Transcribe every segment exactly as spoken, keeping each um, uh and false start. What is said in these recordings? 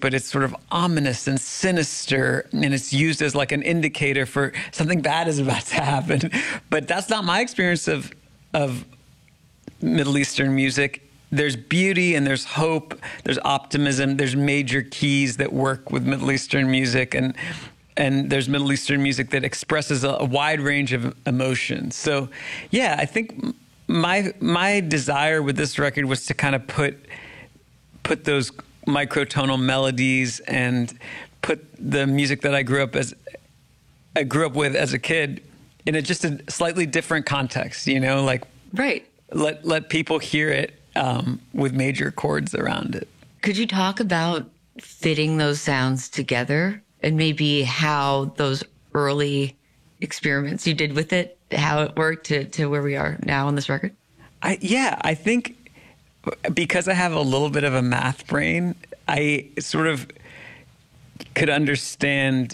but it's sort of ominous and sinister, and it's used as like an indicator for something bad is about to happen. But that's not my experience of of Middle Eastern music. There's beauty and there's hope, there's optimism, there's major keys that work with Middle Eastern music, and and there's Middle Eastern music that expresses a, a wide range of emotions. So, yeah, I think my my desire with this record was to kind of put put those microtonal melodies and put the music that I grew up as I grew up with as a kid in a just a slightly different context, you know, like right. Let let people hear it um, with major chords around it. Could you talk about fitting those sounds together and maybe how those early experiments you did with it, how it worked to, to where we are now on this record? I, yeah, I think because I have a little bit of a math brain, I sort of could understand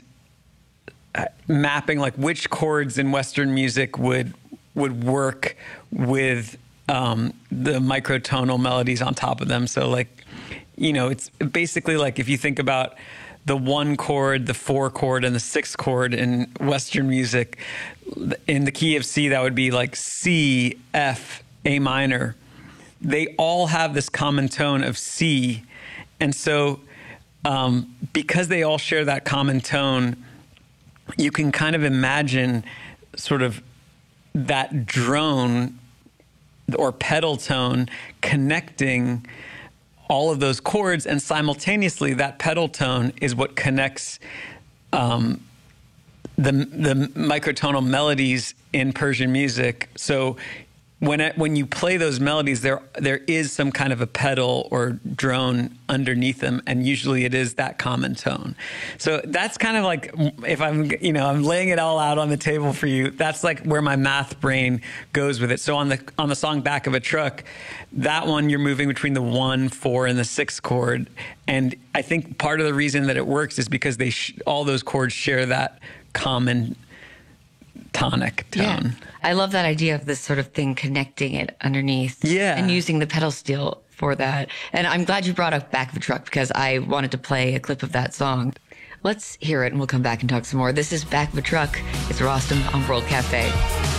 mapping like which chords in Western music would would work with um, the microtonal melodies on top of them. So like, you know, it's basically like if you think about the one chord, the four chord, and the six chord in Western music, in the key of C, that would be like C, F, A minor. They all have this common tone of C. And so um, because they all share that common tone, you can kind of imagine sort of that drone or pedal tone connecting all of those chords, and simultaneously that pedal tone is what connects um, the the microtonal melodies in Persian music. So when it, when you play those melodies, there there is some kind of a pedal or drone underneath them, and usually it is that common tone. So that's kind of like, if I'm you know I'm laying it all out on the table for you, that's like where my math brain goes with it. So on the on the song Back of a Truck, that one you're moving between the one, four, and the six chord, and I think part of the reason that it works is because they sh- all those chords share that common tonic tone. Yeah. I love that idea of this sort of thing connecting it underneath. Yeah. And using the pedal steel for that. And I'm glad you brought up Back of a Truck because I wanted to play a clip of that song. Let's hear it and we'll come back and talk some more. This is Back of a Truck. It's Rostam on World Cafe.